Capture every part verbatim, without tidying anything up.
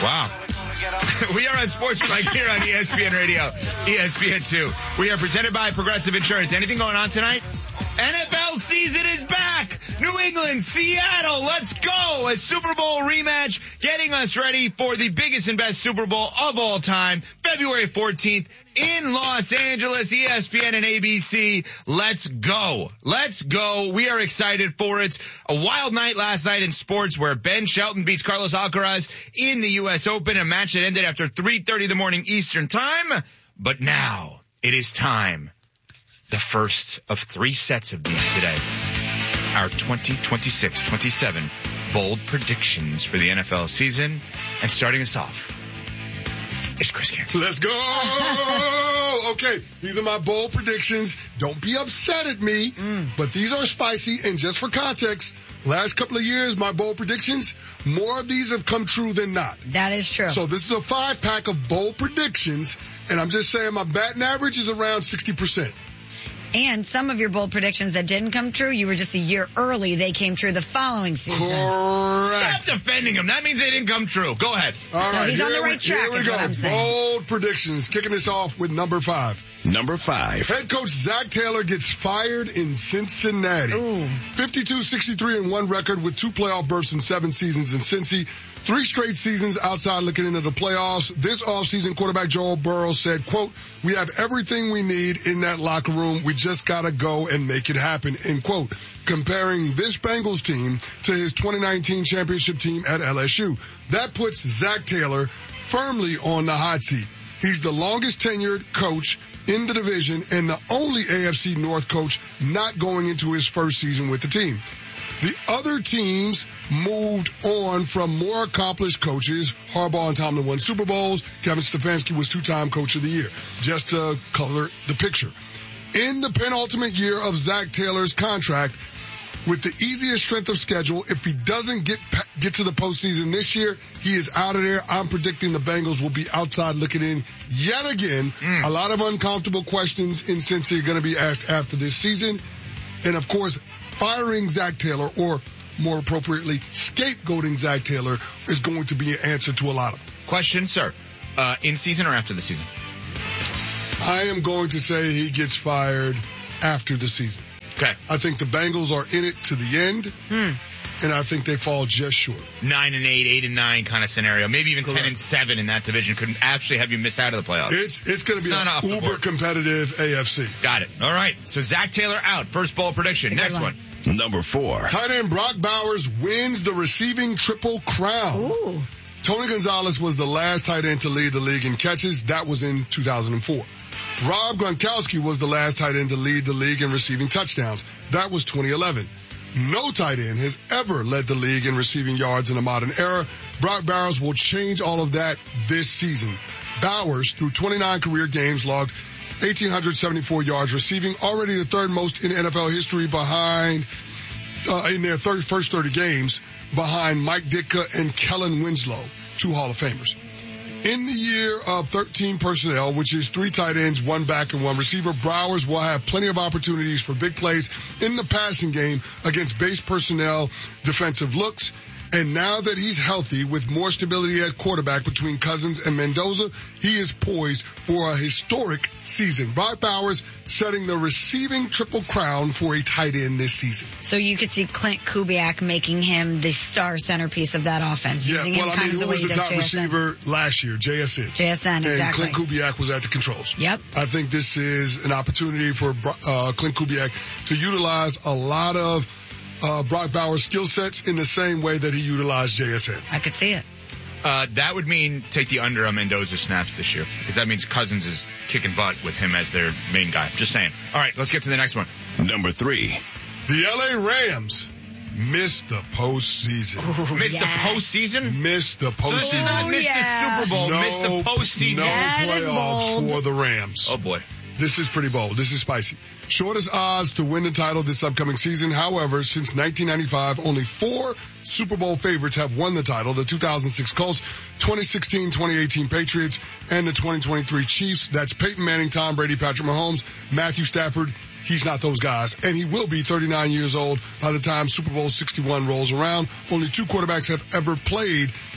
Wow. We are on Sports Mike here on E S P N Radio, E S P N two. We are presented by Progressive Insurance. Anything going on tonight? N F L season is back. New England, Seattle, let's go. A Super Bowl rematch getting us ready for the biggest and best Super Bowl of all time, February fourteenth in Los Angeles, E S P N and A B C. Let's go. Let's go. We are excited for it. A wild night last night in sports where Ben Shelton beats Carlos Alcaraz in the U S Open, a match that ended after three thirty in the morning Eastern time. But now it is time. The first of three sets of these today. Our twenty twenty-six twenty-seven bold predictions for the N F L season. And starting us off, it's Chris Canty. Let's go! Okay, these are my bold predictions. Don't be upset at me, mm. but these are spicy. And just for context, last couple of years, my bold predictions, more of these have come true than not. That is true. So this is a five-pack of bold predictions, and I'm just saying my batting average is around sixty percent. And some of your bold predictions that didn't come true, you were just a year early. They came true the following season. Correct. Stop defending him. That means they didn't come true. Go ahead. All right. No, he's here on the right we, track Here we is go. what I'm saying. Bold predictions. Kicking this off with number five. Number five. Head coach Zach Taylor gets fired in Cincinnati. Ooh. fifty-two, sixty-three, and one record with two playoff berths in seven seasons in Cincy. Three straight seasons outside looking into the playoffs. This offseason, quarterback Joe Burrow said, quote, "We have everything we need in that locker room. We just got to go and make it happen," end quote. Comparing this Bengals team to his twenty nineteen championship team at L S U. That puts Zach Taylor firmly on the hot seat. He's the longest tenured coach in the division and the only A F C North coach not going into his first season with the team. The other teams moved on from more accomplished coaches. Harbaugh and Tomlin won Super Bowls. Kevin Stefanski was two-time coach of the year, just to color the picture. In the penultimate year of Zach Taylor's contract, with the easiest strength of schedule, if he doesn't get get to the postseason this year, he is out of there. I'm predicting the Bengals will be outside looking in yet again. Mm. A lot of uncomfortable questions in Cincy are going to be asked after this season. And, of course, firing Zach Taylor, or more appropriately, scapegoating Zach Taylor, is going to be an answer to a lot of them. Question, sir. Uh, in season or after the season? I am going to say he gets fired after the season. Okay. I think the Bengals are in it to the end, hmm. and I think they fall just short. Nine and eight, eight and nine kind of scenario. Maybe even Correct. ten and seven in that division could actually have you miss out of the playoffs. It's it's going to be an uber competitive A F C. Got it. All right. So Zach Taylor out. First bold prediction. Next one. one. Number four. Tight end Brock Bowers wins the receiving triple crown. Ooh. Tony Gonzalez was the last tight end to lead the league in catches. That was in two thousand four. Rob Gronkowski was the last tight end to lead the league in receiving touchdowns. That was twenty eleven. No tight end has ever led the league in receiving yards in the modern era. Brock Bowers will change all of that this season. Bowers, through twenty-nine career games, logged one thousand eight hundred seventy-four yards receiving, already the third most in N F L history behind, uh, in their third, first thirty games, behind Mike Ditka and Kellen Winslow, two Hall of Famers. In the year of thirteen personnel, which is three tight ends, one back, and one receiver, Bowers will have plenty of opportunities for big plays in the passing game against base personnel, defensive looks. And now that he's healthy with more stability at quarterback between Cousins and Mendoza, he is poised for a historic season. Brock Bowers setting the receiving triple crown for a tight end this season. So you could see Clint Kubiak making him the star centerpiece of that offense. Yeah, using well, him I mean, kind who of the was way the he top does J S N. receiver last year? J S N. J S N, exactly. And Clint Kubiak was at the controls. Yep. I think this is an opportunity for uh, Clint Kubiak to utilize a lot of Uh, Brock Bowers' skill sets in the same way that he utilized J S N. I could see it. Uh, that would mean take the under on Mendoza snaps this year, because that means Cousins is kicking butt with him as their main guy. Just saying. All right, let's get to the next one. Number three. The L A Rams missed the postseason. Ooh, missed yeah. the postseason? Missed the So this is postseason. not missed yeah. the Super Bowl, no, missed the postseason. No That is playoffs bold. for the Rams. Oh, boy. This is pretty bold. This is spicy. Shortest odds to win the title this upcoming season. However, since nineteen ninety-five, only four Super Bowl favorites have won the title. The two thousand six Colts, twenty sixteen twenty eighteen Patriots, and the twenty twenty-three Chiefs. That's Peyton Manning, Tom Brady, Patrick Mahomes, Matthew Stafford. He's not those guys. And he will be thirty-nine years old by the time Super Bowl sixty-one rolls around. Only two quarterbacks have ever played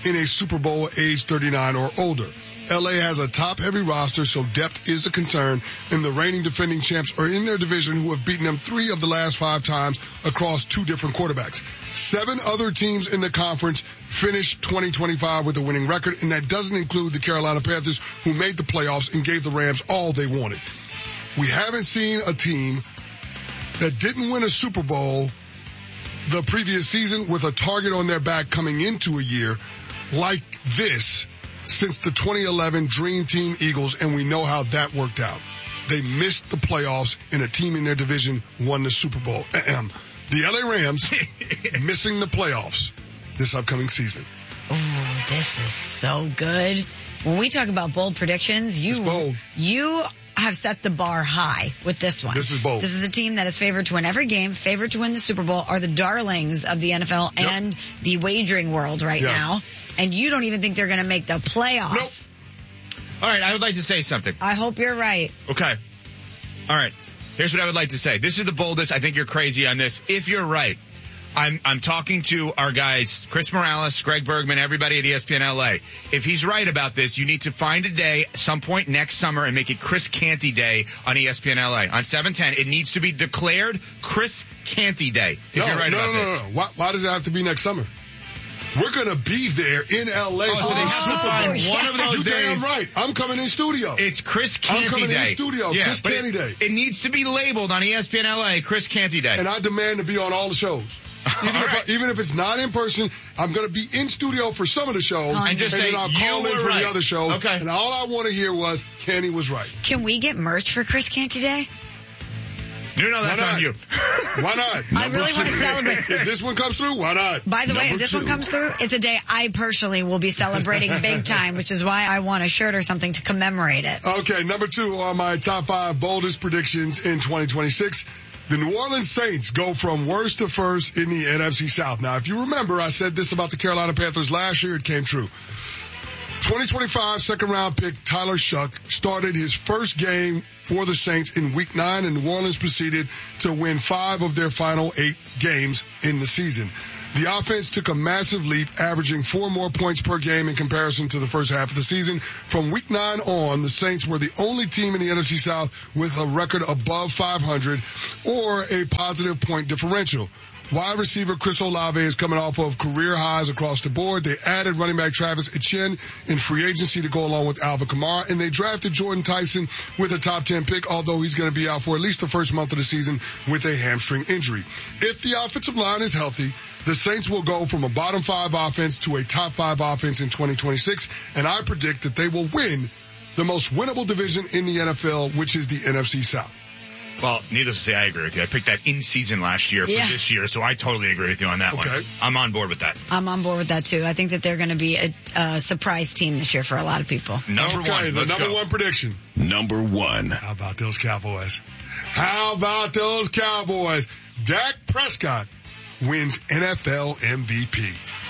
in a Super Bowl at age thirty-nine or older. L A has a top-heavy roster, so depth is a concern, and the reigning defending champs are in their division who have beaten them three of the last five times across two different quarterbacks. Seven other teams in the conference finished twenty twenty-five with a winning record, and that doesn't include the Carolina Panthers, who made the playoffs and gave the Rams all they wanted. We haven't seen a team that didn't win a Super Bowl the previous season with a target on their back coming into a year like this since the twenty eleven Dream Team Eagles, and we know how that worked out. They missed the playoffs, and a team in their division won the Super Bowl. Ahem. The L A Rams missing the playoffs this upcoming season. Oh, this is so good. When we talk about bold predictions, you It's bold. you have set the bar high with this one. This is bold. This is a team that is favored to win every game, favored to win the Super Bowl, are the darlings of the N F L Yep. and the wagering world right Yeah. now. And you don't even think they're going to make the playoffs. All right, I would like to say something. I hope you're right. Okay. All right. Here's what I would like to say. This is the boldest. I think you're crazy on this. If you're right, I'm I'm talking to our guys, Chris Morales, Greg Bergman, everybody at E S P N L A. If he's right about this, you need to find a day some point next summer and make it Chris Canty Day on E S P N L A. On seven ten, it needs to be declared Chris Canty Day. If no, you're right no, about no, no, this. no, no. Why, why does it have to be next summer? We're going to be there in L A. Oh, so they have to find Oh, one of those You damn days. right. I'm coming in studio. It's Chris Canty I'm coming Day. in studio. Yeah, Chris but Canty it, Day. It needs to be labeled on E S P N L A Chris Canty Day. And I demand to be on all the shows. Even, All if right. I, even if it's not in person, I'm going to be in studio for some of the shows. And just and say, then I'll "You call in were for right." the other shows. Okay. And all I want to hear was, Kenny was right. Can we get merch for Chris Canty Day? No, no, that's Why not? on you. Why not? I really want to celebrate. If this one comes through, why not? By the way, Number if this two. one comes through, it's a day I personally will be celebrating big time, which is why I want a shirt or something to commemorate it. Okay, number two are my top five boldest predictions in twenty twenty-six. The New Orleans Saints go from worst to first in the N F C South. Now, if you remember, I said this about the Carolina Panthers last year. It came true. twenty twenty-five second round pick Tyler Shuck started his first game for the Saints in week nine, and New Orleans proceeded to win five of their final eight games in the season. The offense took a massive leap, averaging four more points per game in comparison to the first half of the season. From week nine on, the Saints were the only team in the N F C South with a record above five hundred or a positive point differential. Wide receiver Chris Olave is coming off of career highs across the board. They added running back Travis Etienne in free agency to go along with Alvin Kamara, and they drafted Jordan Tyson with a top ten pick, although he's going to be out for at least the first month of the season with a hamstring injury. If the offensive line is healthy, the Saints will go from a bottom five offense to a top five offense in twenty twenty-six, and I predict that they will win the most winnable division in the N F L, which is the N F C South. Well, needless to say, I agree with you. I picked that in season last year Yeah. for this year, so I totally agree with you on that Okay. one. I'm on board with that. I'm on board with that too. I think that they're going to be a, a surprise team this year for a lot of people. Number okay, one, the let's number go. one prediction. Number one. How about those Cowboys? How about those Cowboys? Dak Prescott wins N F L M V P.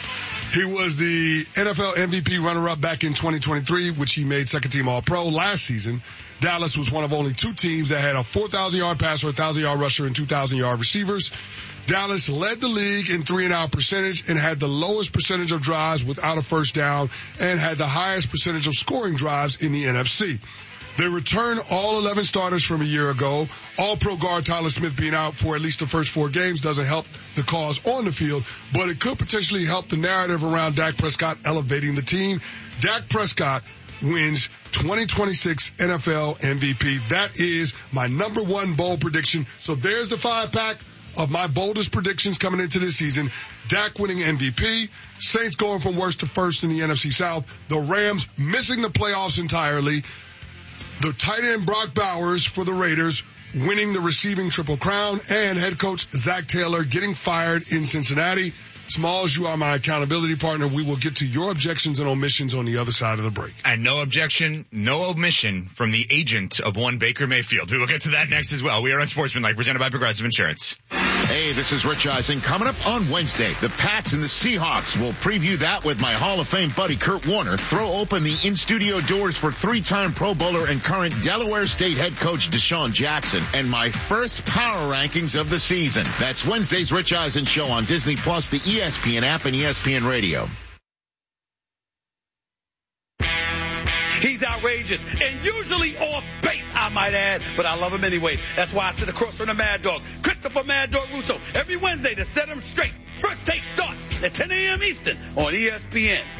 He was the N F L M V P runner-up back in twenty twenty-three, which he made second-team All-Pro last season. Dallas was one of only two teams that had a four thousand yard passer, one thousand yard rusher, and two thousand yard receivers. Dallas led the league in three and out percentage and had the lowest percentage of drives without a first down and had the highest percentage of scoring drives in the N F C. They returned all eleven starters from a year ago. All-Pro guard Tyler Smith being out for at least the first four games doesn't help the cause on the field, but it could potentially help the narrative around Dak Prescott elevating the team. Dak Prescott wins twenty twenty-six N F L M V P. That is my number one bold prediction. So there's the five-pack of my boldest predictions coming into this season. Dak winning M V P, Saints going from worst to first in the N F C South, the Rams missing the playoffs entirely, the tight end Brock Bowers for the Raiders winning the receiving triple crown, and head coach Zach Taylor getting fired in Cincinnati. Smalls, you are my accountability partner. We will get to your objections and omissions on the other side of the break. And no objection, no omission from the agent of one Baker Mayfield. We will get to that next as well. We are on Sportsmanlike, presented by Progressive Insurance. Hey, this is Rich Eisen. Coming up on Wednesday, the Pats and the Seahawks. We'll preview that with my Hall of Fame buddy Kurt Warner. Throw open the in-studio doors for three-time Pro Bowler and current Delaware State head coach Deshaun Jackson. And my first power rankings of the season. That's Wednesday's Rich Eisen Show on Disney Plus, the E S P N app, and E S P N Radio. He's outrageous and usually off base, I might add, but I love him anyways. That's why I sit across from the Mad Dog, Christopher Mad Dog Russo, every Wednesday to set him straight. First Take starts at ten a.m. Eastern on E S P N.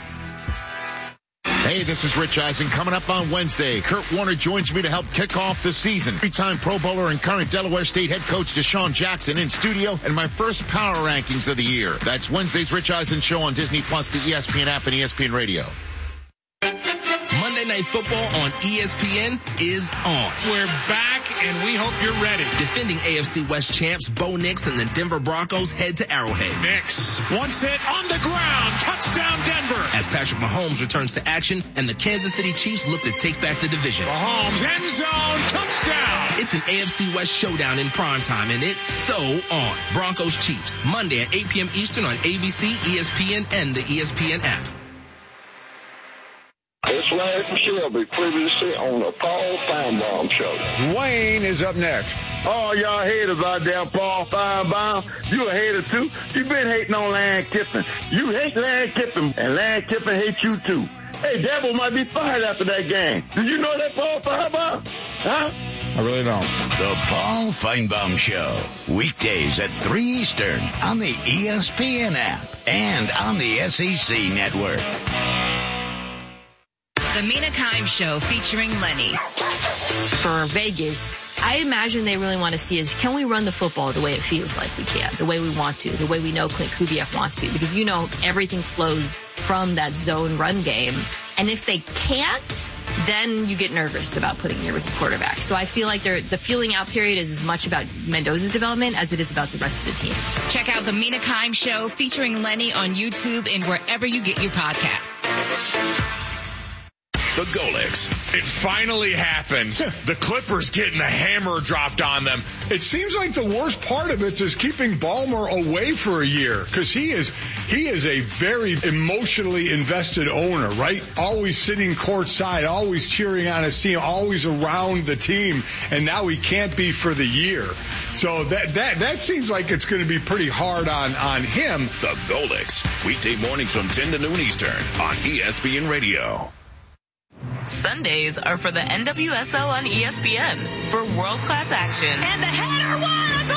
Hey, this is Rich Eisen. Coming up on Wednesday, Kurt Warner joins me to help kick off the season. Three-time Pro Bowler and current Delaware State head coach Deshaun Jackson in studio, and my first power rankings of the year. That's Wednesday's Rich Eisen show on Disney Plus, the E S P N app, and E S P N Radio. Monday Night Football on E S P N is on. We're back, and we hope you're ready. Defending A F C West champs Bo Nix and the Denver Broncos head to Arrowhead. Nix, once hit on the ground, touchdown Denver. As Patrick Mahomes returns to action and the Kansas City Chiefs look to take back the division. Mahomes, end zone, touchdown. It's an A F C West showdown in primetime, and it's so on. Broncos Chiefs, Monday at eight p.m. Eastern on A B C, E S P N, and the E S P N app. It's Larry from Shelby, previously on the Paul Feinbaum Show. Wayne is up next. Oh, y'all haters out there, Paul Feinbaum. You a hater, too. You been hating on Lane Kiffin. You hate Lane Kiffin, and Lane Kiffin hates you, too. Hey, Devil might be fired after that game. Did you know that, Paul Feinbaum? Huh? I really don't. The Paul Feinbaum Show. Weekdays at three Eastern on the E S P N app and on the S E C network. The Mina Kimes Show featuring Lenny. For Vegas, I imagine they really want to see is, can we run the football the way it feels like we can, the way we want to, the way we know Clint Kubiak wants to, because you know everything flows from that zone run game. And if they can't, then you get nervous about putting your rookie quarterback. So I feel like they're, the feeling out period is as much about Mendoza's development as it is about the rest of the team. Check out the Mina Kimes Show featuring Lenny on YouTube and wherever you get your podcasts. The Golix. It finally happened. The Clippers getting the hammer dropped on them. It seems like the worst part of it is keeping Ballmer away for a year, because he is he is a very emotionally invested owner, right? Always sitting courtside, always cheering on his team, always around the team, and now he can't be for the year. So that that that seems like it's going to be pretty hard on on him. The Golix. Weekday mornings from ten to noon Eastern on E S P N Radio. Sundays are for the N W S L on E S P N for world-class action. And the header was